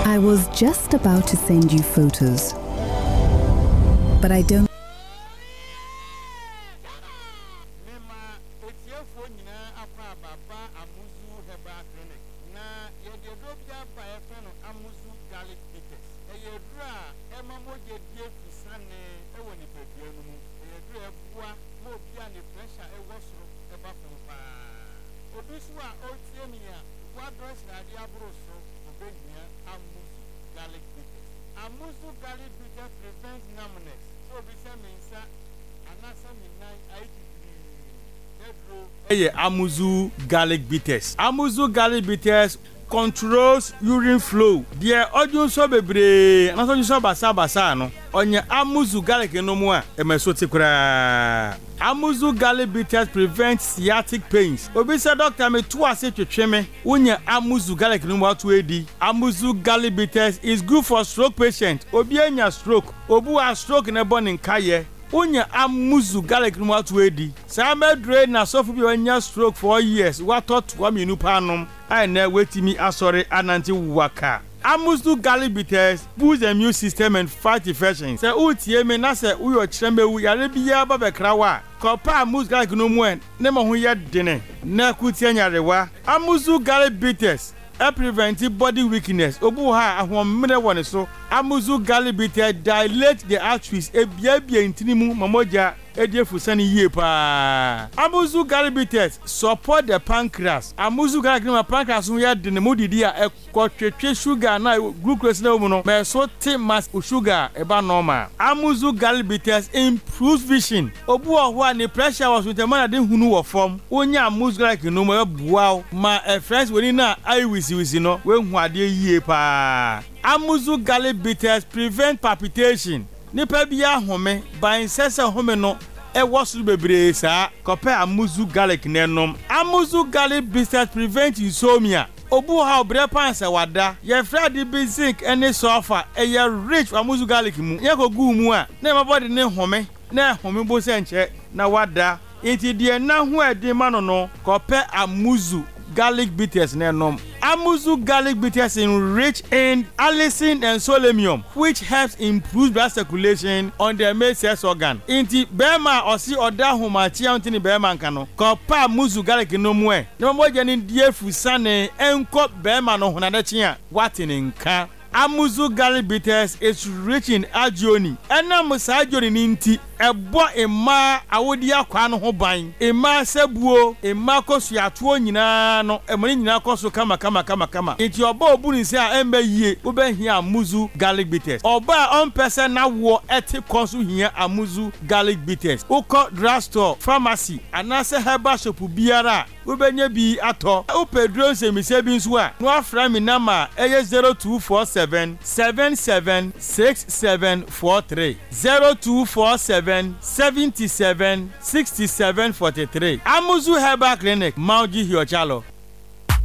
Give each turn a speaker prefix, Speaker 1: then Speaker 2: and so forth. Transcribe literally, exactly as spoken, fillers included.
Speaker 1: I was just about to send you photos, but I don't.
Speaker 2: Amuzu garlic bitter prevents numbness. So Hey, Amuzu garlic bitters. Amuzu garlic bitters controls urine flow. Dear audience so bebre, and also you so basa basa no. Onye Amuzu garlic no mo a emesote kura. Amuzu garlic bitters prevent sciatic pains. Obi say doctor me to ase twetwe me. Onye Amuzu garlic no mo atu edi. Amuzu garlic bitters is good for stroke patient. Obi anya stroke. Obu a stroke na born in kaye. Unya Amuzu garlic no atu edi. Sa medre na sofu bi wanya stroke for years. What thought wa minu panom. I na wetimi asore ananti waka. Amuzu garlic bitters boost the immune system and fight infections. Se utie me na se uyo chembe wu yare biya ba bekra wa. Kopa Amuzu garlic no mu en ne mo ho ye dene. Na kutie nyarewa. Amuzu garlic bitters e prevent body weakness. Obu ha ahomre woni so. Amuzu garlic bitters dilate the arteries e bia bia intinimu mamoja ediefusani yie pa. Amuzu garlic bitters support the pancreas. Amuzu garlic no pancreas no ya de ne modidi a ekotwetwe sugar na glucose na mu no me so te mass sugar e ba normal. Amuzu garlic bitters improves vision. Obu oho a ne pressure was with the man de hunu wo form. Onya amuzu garlic no mo bua ma e friends woni na ai wisi wisi no we hu ade yie pa. Amuzu garlic bitters prevent palpitation. Nipa biya home ban sese home no e wosu bebre sa kope Amuzu garlic nenom. Amuzu garlic bitters prevent insomnia. Obu ha obre panse wada ye frade bi zinc ene sulfur e ye rich Amuzu garlic mu ye ko gu mu a na ma body ne home na home bo se nche na wada enti de na ho ede ma no no kope Amuzu garlic bitters nenom. Amuzu garlic bitters is rich in allicin and selenium, which helps improve blood circulation on the male sex organ. Inti bema osi oda humachi antini bema nkano. Kopa Amuzu garlic no mwe. No mo jeni die fusane enko bema no hunadachi a watini nka. Amuzu garlic bitters is rich in agioni. Ena musa agioni ninti ebo ema awodi akwa no ho ban. Ema sebuo, ema kosu atuo nyina no, emoni nyina kosu kama kama kama kama. Enti oba obu ni se a embe yie, obe hia Amuzu garlic bitters. Oba on person na wo eti kosu hia Amuzu garlic bitters. Uko drugstore, pharmacy, anase herbal shop biara, obenye bi ato. Upedro se mi se bi nso a, no afra mi nama eye zero two four seven seven seven six seven four three zero two four seven seven seven six seven four three. Amuzu Herbal Clinic, Mauji Hiochalo.